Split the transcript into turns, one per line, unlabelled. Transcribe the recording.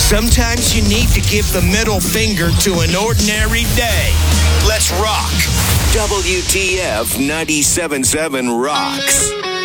Sometimes you need to give the middle finger to an ordinary day. Let's rock. WTF 97.7 rocks.